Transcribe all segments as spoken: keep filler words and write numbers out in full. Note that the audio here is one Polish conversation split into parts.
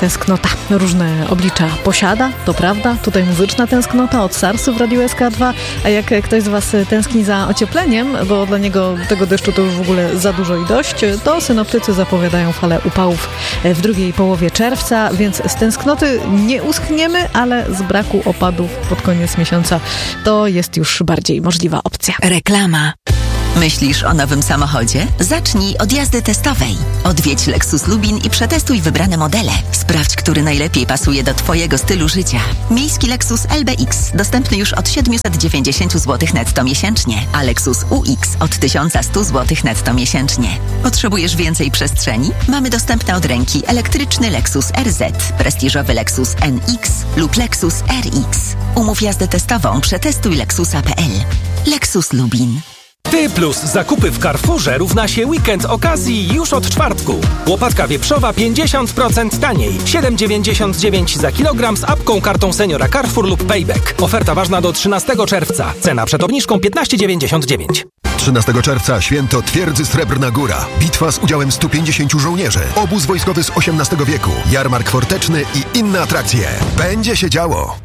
tęsknota różne oblicza posiada, to prawda. Tutaj muzyczna tęsknota od Sarsu w Radiu S K dwa, a jak ktoś z Was tęskni za ociepleniem, bo dla niego tego deszczu to już w ogóle za dużo i dość, to synoptycy zapowiadają falę upałów w drugiej połowie czerwca, więc z tęsknoty nie uschniemy, ale z braku opadów pod koniec miesiąca to jest już bardziej możliwa opcja. Reklama. Myślisz o nowym samochodzie? Zacznij od jazdy testowej. Odwiedź Lexus Lubin i przetestuj wybrane modele. Sprawdź, który najlepiej pasuje do Twojego stylu życia. Miejski Lexus L B X dostępny już od siedemset dziewięćdziesiąt złotych netto miesięcznie, a Lexus U X od tysiąc sto złotych netto miesięcznie. Potrzebujesz więcej przestrzeni? Mamy dostępne od ręki elektryczny Lexus R Z, prestiżowy Lexus N X lub Lexus R X. Umów jazdę testową przetestuj lexusa kropka p l. Lexus Lubin. Ty plus zakupy w Carrefourze równa się weekend okazji już od czwartku. Łopatka wieprzowa pięćdziesiąt procent taniej. siedem dziewięćdziesiąt dziewięć za kilogram z apką, kartą seniora Carrefour lub Payback. Oferta ważna do trzynastego czerwca. Cena przed obniżką piętnaście dziewięćdziesiąt dziewięć. trzynastego czerwca święto Twierdzy Srebrna Góra. Bitwa z udziałem stu pięćdziesięciu żołnierzy. Obóz wojskowy z osiemnastego wieku. Jarmark forteczny i inne atrakcje. Będzie się działo.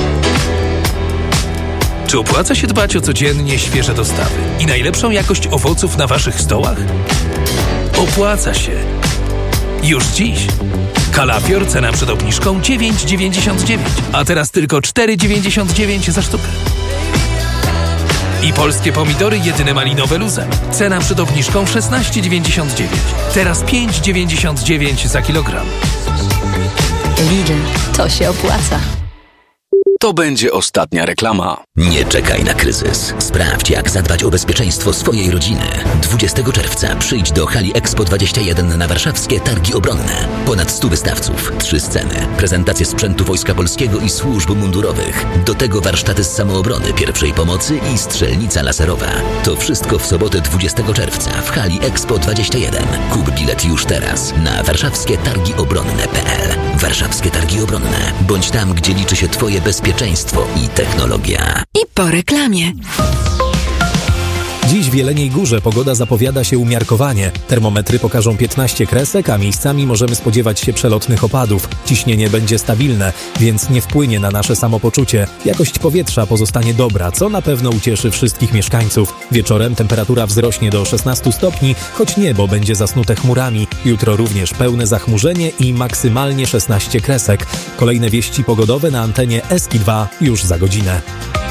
Czy opłaca się dbać o codziennie świeże dostawy i najlepszą jakość owoców na Waszych stołach? Opłaca się. Już dziś. Kalafior cena przed obniżką dziewięć dziewięćdziesiąt dziewięć, a teraz tylko cztery dziewięćdziesiąt dziewięć za sztukę. I polskie pomidory jedyne malinowe luzem. Cena przed obniżką szesnaście dziewięćdziesiąt dziewięć, teraz pięć dziewięćdziesiąt dziewięć za kilogram. Lidl, to się opłaca. To będzie ostatnia reklama. Nie czekaj na kryzys. Sprawdź, jak zadbać o bezpieczeństwo swojej rodziny. dwudziestego czerwca przyjdź do hali Expo dwadzieścia jeden na warszawskie Targi Obronne. Ponad stu wystawców, trzy sceny, prezentacje sprzętu Wojska Polskiego i służb mundurowych. Do tego warsztaty z samoobrony, pierwszej pomocy i strzelnica laserowa. To wszystko w sobotę dwudziestego czerwca w hali Expo dwadzieścia jeden. Kup bilet już teraz na warszawskie targi obronne kropka p l. Warszawskie Targi Obronne. Bądź tam, gdzie liczy się Twoje bezpieczeństwo i technologia. I po reklamie. Dziś w Jeleniej Górze pogoda zapowiada się umiarkowanie. Termometry pokażą piętnaście kresek, a miejscami możemy spodziewać się przelotnych opadów. Ciśnienie będzie stabilne, więc nie wpłynie na nasze samopoczucie. Jakość powietrza pozostanie dobra, co na pewno ucieszy wszystkich mieszkańców. Wieczorem temperatura wzrośnie do szesnastu stopni, choć niebo będzie zasnute chmurami. Jutro również pełne zachmurzenie i maksymalnie szesnaście kresek. Kolejne wieści pogodowe na antenie S K dwa już za godzinę.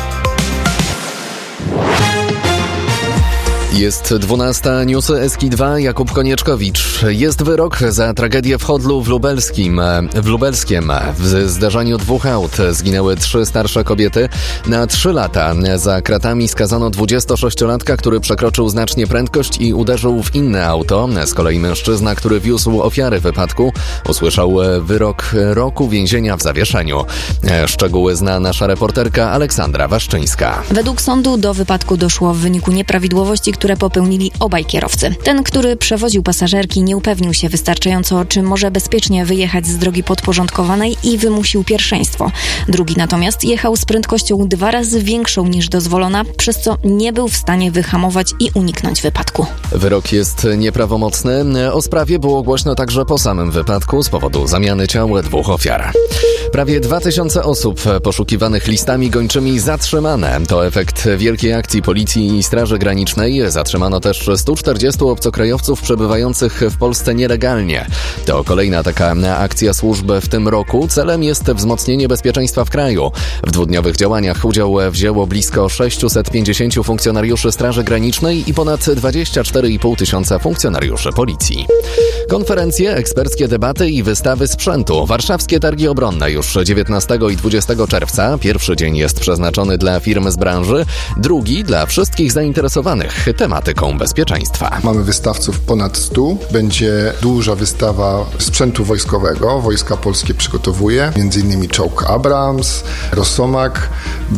Jest dwunasta, newsy S K dwa, Jakub Konieczkowicz. Jest wyrok za tragedię w Chodlu w Lubelskim. W Lubelskiem w zdarzeniu dwóch aut zginęły trzy starsze kobiety. Na trzy lata za kratami skazano dwudziestosześciolatka, który przekroczył znacznie prędkość i uderzył w inne auto. Z kolei mężczyzna, który wiózł ofiary wypadku, usłyszał wyrok roku więzienia w zawieszeniu. Szczegóły zna nasza reporterka Aleksandra Waszczyńska. Według sądu do wypadku doszło w wyniku nieprawidłowości, które popełnili obaj kierowcy. Ten, który przewoził pasażerki, nie upewnił się wystarczająco, czy może bezpiecznie wyjechać z drogi podporządkowanej i wymusił pierwszeństwo. Drugi natomiast jechał z prędkością dwa razy większą niż dozwolona, przez co nie był w stanie wyhamować i uniknąć wypadku. Wyrok jest nieprawomocny. O sprawie było głośno także po samym wypadku z powodu zamiany ciał dwóch ofiar. Prawie dwa tysiące osób poszukiwanych listami gończymi zatrzymane. To efekt wielkiej akcji Policji i Straży Granicznej. Zatrzymano też stu czterdziestu obcokrajowców przebywających w Polsce nielegalnie. To kolejna taka akcja służb w tym roku. Celem jest wzmocnienie bezpieczeństwa w kraju. W dwudniowych działaniach udział wzięło blisko sześciuset pięćdziesięciu funkcjonariuszy Straży Granicznej i ponad dwadzieścia cztery i pół tysiąca funkcjonariuszy Policji. Konferencje, eksperckie debaty i wystawy sprzętu. Warszawskie Targi Obronne już dziewiętnastego i dwudziestego czerwca. Pierwszy dzień jest przeznaczony dla firm z branży, drugi dla wszystkich zainteresowanych tematyką bezpieczeństwa. Mamy wystawców ponad stu. Będzie duża wystawa sprzętu wojskowego. Wojska Polskie przygotowuje. Między innymi czołg Abrams, Rosomak.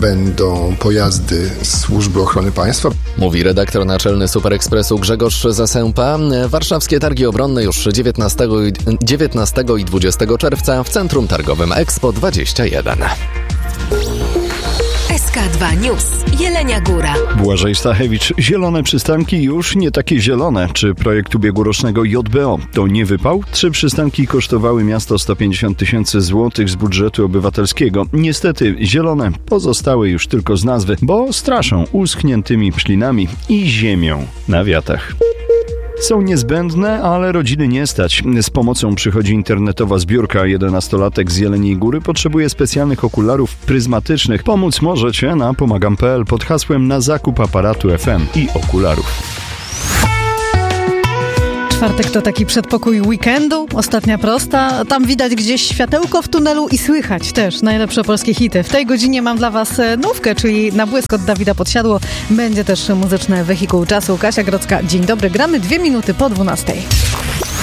Będą pojazdy Służby Ochrony Państwa. Mówi redaktor naczelny Super Expressu Grzegorz Zasępa. Warszawskie Targi Obronne już dziewiętnastego i dwudziestego czerwca w Centrum Targowym Expo dwadzieścia jeden. S K dwa News. Jelenia Góra. Błażej Stachewicz. Zielone przystanki już nie takie zielone. Czy projekt ubiegłorocznego J B O to nie wypał? Trzy przystanki kosztowały miasto sto pięćdziesiąt tysięcy złotych z budżetu obywatelskiego. Niestety zielone pozostały już tylko z nazwy, bo straszą uschniętymi ślinami i ziemią na wiatach. Są niezbędne, ale rodziny nie stać. Z pomocą przychodzi internetowa zbiórka. jedenastolatek z Jeleniej Góry potrzebuje specjalnych okularów pryzmatycznych. Pomóc możecie na pomagam kropka p l pod hasłem na zakup aparatu F M i okularów. Czwartek to taki przedpokój weekendu, ostatnia prosta. Tam widać gdzieś światełko w tunelu i słychać też najlepsze polskie hity. W tej godzinie mam dla Was nówkę, czyli Na błysk od Dawida Podsiadło. Będzie też muzyczne wehikuł czasu. Kasia Grodzka, dzień dobry. Gramy dwie minuty po dwunastej.